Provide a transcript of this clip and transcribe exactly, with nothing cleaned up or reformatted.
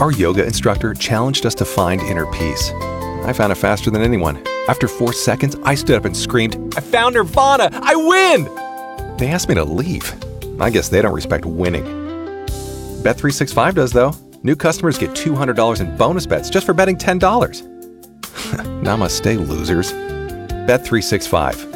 Our yoga instructor challenged us to find inner peace. I found it faster than anyone. After four seconds, I stood up and screamed, "I found Nirvana! I win!" They asked me to leave. I guess they don't respect winning. Bet three sixty-five does, though. New customers get two hundred dollars in bonus bets just for betting ten dollars. Namaste, losers. Bet three sixty-five.